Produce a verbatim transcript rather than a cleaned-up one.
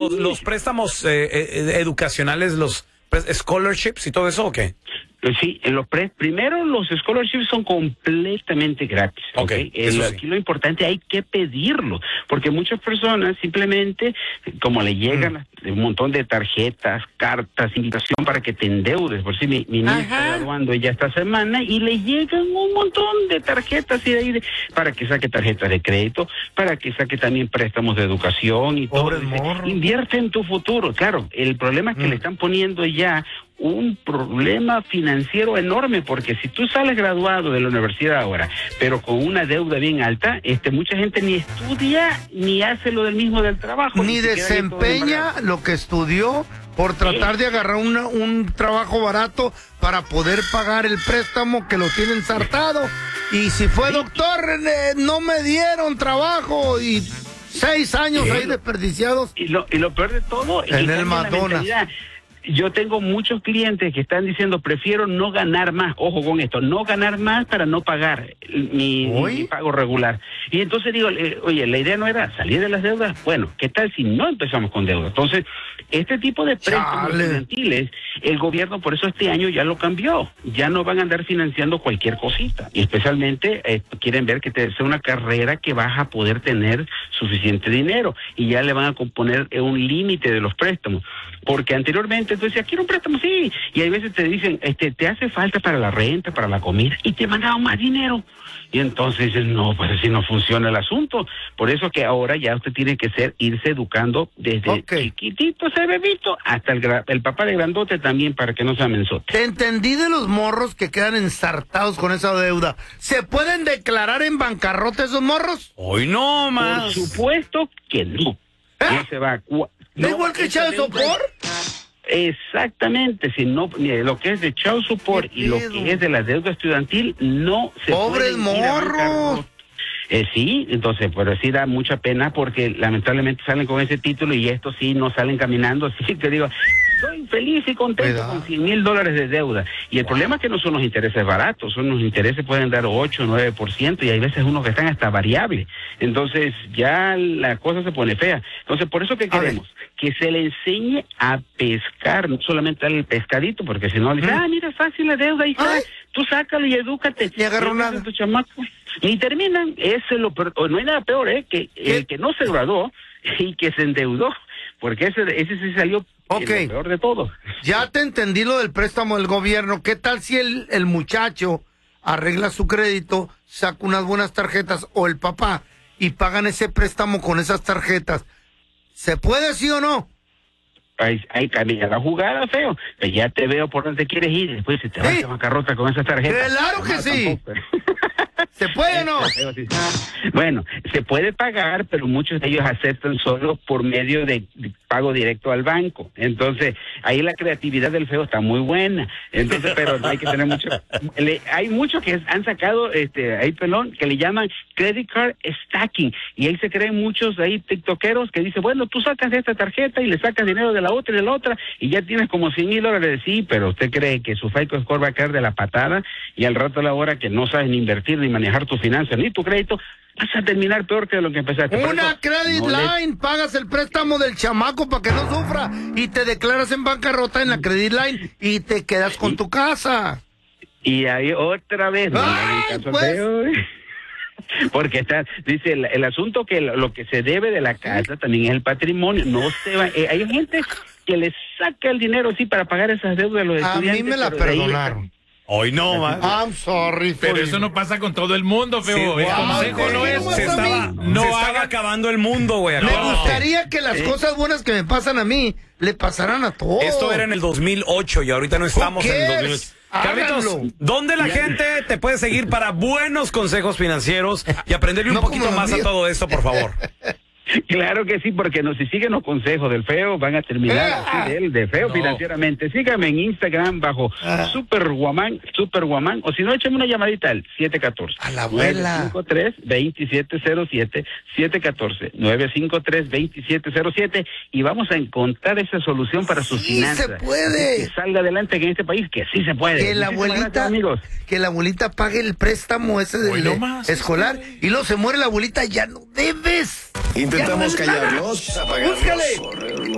los, los préstamos eh, eh, educacionales, los scholarships y todo eso, ¿o qué? Sí, en los pre primero los scholarships son completamente gratis. Okay, ¿okay? El, sí. Aquí lo importante hay que pedirlo, porque muchas personas simplemente, como le llegan mm. un montón de tarjetas, cartas, invitación para que te endeudes. Por si mi, mi niña está graduando ella esta semana y le llegan un montón de tarjetas y de ahí de, para que saque tarjetas de crédito, para que saque también préstamos de educación y todo. Dice, invierte en tu futuro. Claro, el problema es que mm. le están poniendo ya un problema financiero enorme, porque si tú sales graduado de la universidad ahora, pero con una deuda bien alta, este mucha gente ni estudia ni hace lo del mismo del trabajo. Ni desempeña lo que estudió por tratar ¿Sí? de agarrar una, un trabajo barato para poder pagar el préstamo que lo tienen ensartado. Y si fue ¿Sí? doctor, eh, no me dieron trabajo y seis años ¿Sí? ahí desperdiciados. Y lo, y lo peor de todo es en que el McDonald's. Yo tengo muchos clientes que están diciendo, prefiero no ganar más, ojo con esto, no ganar más para no pagar mi, mi pago regular. Y entonces digo, eh, oye, la idea no era salir de las deudas. Bueno, ¿qué tal si no empezamos con deudas? Entonces, este tipo de préstamos estudiantiles, el gobierno por eso este año ya lo cambió. Ya no van a andar financiando cualquier cosita. Y especialmente eh, quieren ver que te sea una carrera que vas a poder tener suficiente dinero. Y ya le van a componer un límite de los préstamos. Porque anteriormente tú decías, quiero un préstamo, sí. Y hay veces te dicen, este, te hace falta para la renta, para la comida, y te mandaban más dinero. Y entonces dices, no, pues así no funciona el asunto. Por eso que ahora ya usted tiene que ser, irse educando desde okay. chiquitito, ese bebito, hasta el, el papá de grandote también, para que no sea mensote. Te entendí de los morros que quedan ensartados con esa deuda. ¿Se pueden declarar en bancarrota esos morros? Hoy no más. Por supuesto que no. ¿Eh? No se va a... ¿No igual que Child Support? Exactamente, si no, lo que es de Child Support y lo que es de la deuda estudiantil no se ¡Pobres morros! Eh, sí, entonces, pero sí da mucha pena porque lamentablemente salen con ese título y estos sí no salen caminando, así que digo, estoy feliz y contento ¿verdad? Con cien mil dólares de deuda. Y el wow. problema es que no son los intereses baratos, son los intereses pueden dar ocho, nueve por ciento y hay veces unos que están hasta variables. Entonces ya la cosa se pone fea. Entonces por eso que queremos que se le enseñe a pescar, no solamente al pescadito, porque si no le dice, ¿Mm? ah, mira, fácil la deuda, y tú sácalo y edúcate. Y agarró nada. Tu chamaco. Ni terminan, ese es lo peor, no hay nada peor, ¿eh? Que ¿Qué? El que no se graduó y que se endeudó, porque ese, ese sí salió okay. lo peor de todo. Ya te entendí lo del préstamo del gobierno. ¿Qué tal si el, el muchacho arregla su crédito, saca unas buenas tarjetas, o el papá, y pagan ese préstamo con esas tarjetas? ¿Se puede, sí o no? Ahí, ahí cambia la jugada, feo. Pues ya te veo por dónde quieres ir, después se te va a bancarrota con esas tarjetas. ¡Claro que no, sí! ¿Se puede o no? Bueno, se puede pagar, pero muchos de ellos aceptan solo por medio de pago directo al banco. Entonces, ahí la creatividad del feo está muy buena. Entonces, pero hay que tener mucho... Le, hay muchos que han sacado, este, ahí pelón, que le llaman credit card stacking. Y ahí se creen muchos ahí tiktokeros que dicen, bueno, tú sacas de esta tarjeta y le sacas dinero de la otra y de la otra y ya tienes como cien mil dólares. Sí, pero usted cree que su FICO score va a caer de la patada y al rato a la hora que no sabes ni invertir ni manejar tus finanzas ni tu crédito, vas a terminar peor que lo que empezaste. Una credit no line, le... pagas el préstamo del chamaco para que no sufra y te declaras en bancarrota en la credit line y te quedas con y, tu casa. Y ahí otra vez, no Ay, caso pues... feo, porque está, dice el, el asunto que lo, lo que se debe de la casa también es el patrimonio, no se va, eh, hay gente que le saca el dinero así para pagar esas deudas a los a estudiantes. A mí me la perdonaron. Hoy no, man. I'm sorry. Pero eso no pasa con todo el mundo, feo. Sí, el consejo wow, no es... Se estaba, no se estaba acabando el mundo, güey. Me no. gustaría que las eh. cosas buenas que me pasan a mí le pasaran a todos. Esto era en el dos mil ocho y ahorita no estamos en el dos mil ocho. Carlitos, ¿dónde la gente te puede seguir para buenos consejos financieros y aprenderle un no poquito más a todo esto, por favor? Claro que sí, porque no, si siguen los consejos del feo, van a terminar ah, así de él, de feo no. financieramente. Síganme en Instagram bajo ah. Superguamán, Superguamán, o si no, échame una llamadita al siete uno cuatro. A la abuela. nueve cinco tres, dos siete cero siete, siete uno cuatro, nueve cinco tres, dos siete cero siete, y vamos a encontrar esa solución para sus sí finanzas. Sí se puede. Que salga adelante en este país, que sí se puede. Que la abuelita, gracias, amigos. Que la abuelita pague el préstamo ese de, de más, escolar, sí. Y luego se muere la abuelita, ya no debes. Intentamos callarlos, apagarlos. Búscale.